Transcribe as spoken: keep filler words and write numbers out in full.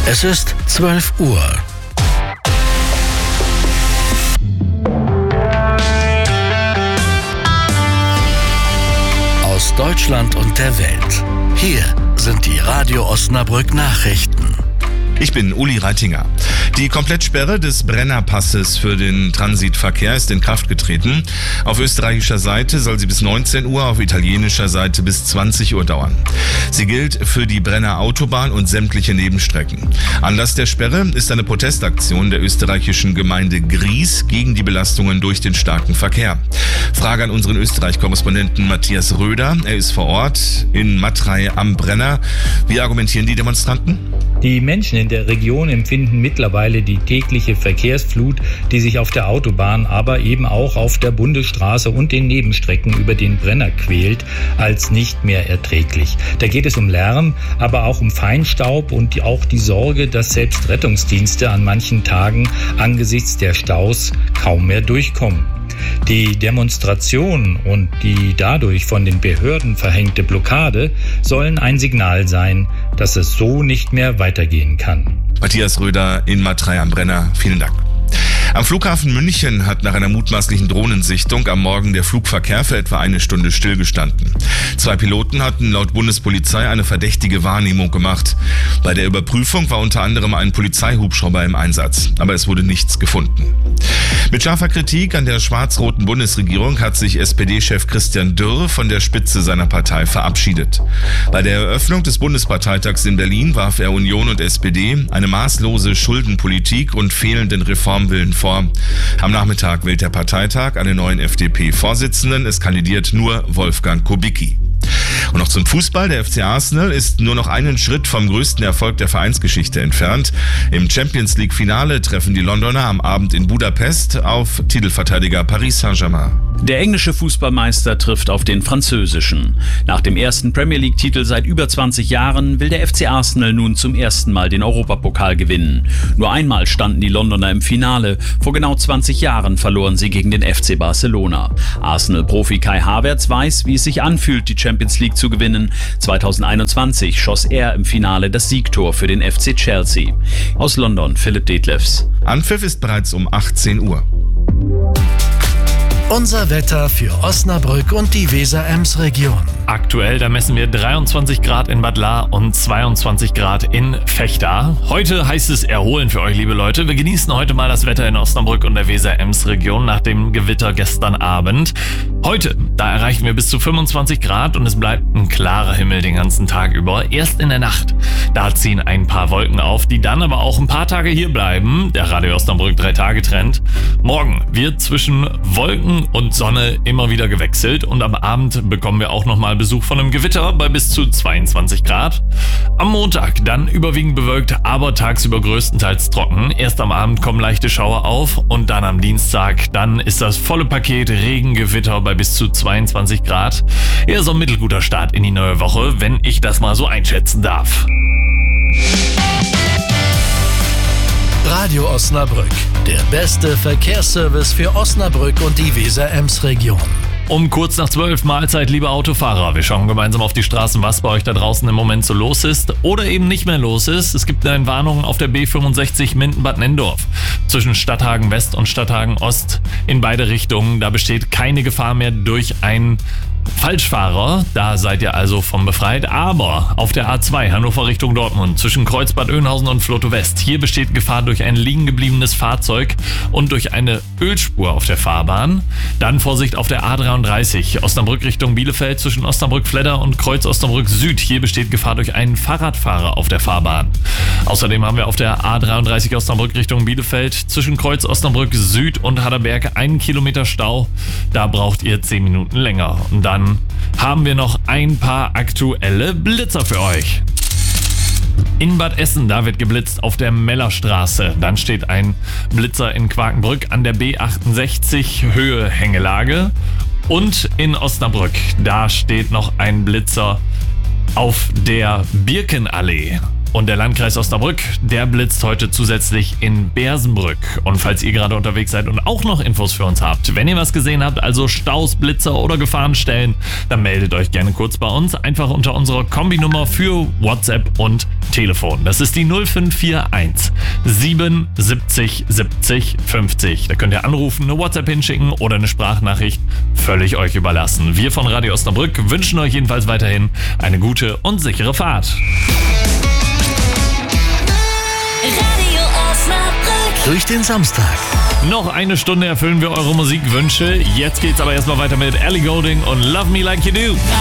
Es ist zwölf Uhr. Aus Deutschland und der Welt. Hier sind die Radio Osnabrück Nachrichten. Ich bin Uli Reitinger. Die Komplettsperre des Brennerpasses für den Transitverkehr ist in Kraft getreten. Auf österreichischer Seite soll sie bis neunzehn Uhr, auf italienischer Seite bis zwanzig Uhr dauern. Sie gilt für die Brenner Autobahn und sämtliche Nebenstrecken. Anlass der Sperre ist eine Protestaktion der österreichischen Gemeinde Gries gegen die Belastungen durch den starken Verkehr. Frage an unseren Österreich-Korrespondenten Matthias Röder. Er ist vor Ort in Matrei am Brenner. Wie argumentieren die Demonstranten? Die Menschen in der Region empfinden mittlerweile die tägliche Verkehrsflut, die sich auf der Autobahn, aber eben auch auf der Bundesstraße und den Nebenstrecken über den Brenner quält, als nicht mehr erträglich. Da geht es um Lärm, aber auch um Feinstaub und auch die Sorge, dass selbst Rettungsdienste an manchen Tagen angesichts der Staus kaum mehr durchkommen. Die Demonstration und die dadurch von den Behörden verhängte Blockade sollen ein Signal sein, dass es so nicht mehr weitergehen kann. Matthias Röder in Matrei am Brenner, vielen Dank. Am Flughafen München hat nach einer mutmaßlichen Drohnensichtung am Morgen der Flugverkehr für etwa eine Stunde stillgestanden. Zwei Piloten hatten laut Bundespolizei eine verdächtige Wahrnehmung gemacht. Bei der Überprüfung war unter anderem ein Polizeihubschrauber im Einsatz, aber es wurde nichts gefunden. Mit scharfer Kritik an der schwarz-roten Bundesregierung hat sich S P D-Chef Christian Dürr von der Spitze seiner Partei verabschiedet. Bei der Eröffnung des Bundesparteitags in Berlin warf er Union und S P D eine maßlose Schuldenpolitik und fehlenden Reformwillen vor. Am Nachmittag wählt der Parteitag einen neuen F D P-Vorsitzenden. Es kandidiert nur Wolfgang Kubicki. Und noch zum Fußball. Der F C Arsenal ist nur noch einen Schritt vom größten Erfolg der Vereinsgeschichte entfernt. Im Champions-League-Finale treffen die Londoner am Abend in Budapest auf Titelverteidiger Paris Saint-Germain. Der englische Fußballmeister trifft auf den französischen. Nach dem ersten Premier League-Titel seit über zwanzig Jahren will der F C Arsenal nun zum ersten Mal den Europapokal gewinnen. Nur einmal standen die Londoner im Finale. Vor genau zwanzig Jahren verloren sie gegen den F C Barcelona. Arsenal-Profi Kai Havertz weiß, wie es sich anfühlt, die Champions League zu gewinnen. zweitausendeinundzwanzig schoss er im Finale das Siegtor für den F C Chelsea. Aus London, Philipp Detlefs. Anpfiff ist bereits um achtzehn Uhr. Unser Wetter für Osnabrück und die Weser-Ems-Region. Aktuell, da messen wir dreiundzwanzig Grad in Bad Lahr und zweiundzwanzig Grad in Vechta. Heute heißt es erholen für euch, liebe Leute. Wir genießen heute mal das Wetter in Osnabrück und der Weser-Ems-Region nach dem Gewitter gestern Abend. Heute, da erreichen wir bis zu fünfundzwanzig Grad und es bleibt ein klarer Himmel den ganzen Tag über. Erst in der Nacht, da ziehen ein paar Wolken auf, die dann aber auch ein paar Tage hier bleiben. Der Radio Osnabrück drei Tage Trend. Morgen wird zwischen Wolken und Sonne immer wieder gewechselt und am Abend bekommen wir auch nochmal Besuch von einem Gewitter bei bis zu zweiundzwanzig Grad. Am Montag dann überwiegend bewölkt, aber tagsüber größtenteils trocken. Erst am Abend kommen leichte Schauer auf und dann am Dienstag, dann ist das volle Paket Regen, Gewitter bei bis zu zweiundzwanzig Grad. Eher so ein mittelguter Start in die neue Woche, wenn ich das mal so einschätzen darf. Radio Osnabrück, der beste Verkehrsservice für Osnabrück und die Weser-Ems-Region. Um kurz nach zwölf, Mahlzeit, liebe Autofahrer. Wir schauen gemeinsam auf die Straßen, was bei euch da draußen im Moment so los ist oder eben nicht mehr los ist. Es gibt eine Warnung auf der B fünfundsechzig Minden-Bad Nenndorf. Zwischen Stadthagen West und Stadthagen Ost in beide Richtungen. Da besteht keine Gefahr mehr durch einen Falschfahrer, da seid ihr also von befreit, aber auf der A zwei Hannover Richtung Dortmund zwischen Kreuzbad Oeynhausen und Floto West, hier besteht Gefahr durch ein liegen gebliebenes Fahrzeug und durch eine Ölspur auf der Fahrbahn. Dann Vorsicht auf der A dreiunddreißig Osnabrück Richtung Bielefeld zwischen Osnabrück-Fledder und Kreuz Osnabrück Süd, hier besteht Gefahr durch einen Fahrradfahrer auf der Fahrbahn. Außerdem haben wir auf der A dreiunddreißig Osnabrück Richtung Bielefeld zwischen Kreuz Osnabrück Süd und Haderberg einen Kilometer Stau, da braucht ihr zehn Minuten länger. Und dann haben wir noch ein paar aktuelle Blitzer für euch. In Bad Essen, da wird geblitzt auf der Mellerstraße. Dann steht ein Blitzer in Quakenbrück an der B achtundsechzig Höhe Hängelage. Und in Osnabrück, da steht noch ein Blitzer auf der Birkenallee. Und der Landkreis Osnabrück, der blitzt heute zusätzlich in Bersenbrück. Und falls ihr gerade unterwegs seid und auch noch Infos für uns habt, wenn ihr was gesehen habt, also Staus, Blitzer oder Gefahrenstellen, dann meldet euch gerne kurz bei uns. Einfach unter unserer Kombinummer für WhatsApp und Telefon. Das ist die null fünf vier eins siebenundsiebzig siebzig fünfzig. Da könnt ihr anrufen, eine WhatsApp hinschicken oder eine Sprachnachricht. Völlig euch überlassen. Wir von Radio Osnabrück wünschen euch jedenfalls weiterhin eine gute und sichere Fahrt. Radio Osnabrück. Durch den Samstag. Noch eine Stunde erfüllen wir eure Musikwünsche. Jetzt geht's aber erstmal weiter mit Ellie Goulding und Love Me Like You Do.